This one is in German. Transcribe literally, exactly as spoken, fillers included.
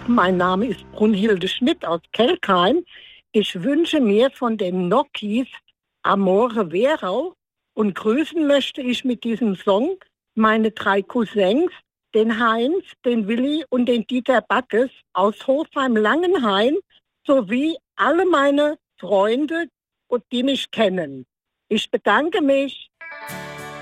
mein Name ist Brunhilde Schmidt aus Kelkheim. Ich wünsche mir von den Nokis Amore Vero und grüßen möchte ich mit diesem Song meine drei Cousins, den Heinz, den Willi und den Dieter Backes aus Hofheim-Langenhain sowie alle meine Freunde, die mich kennen. Ich bedanke mich.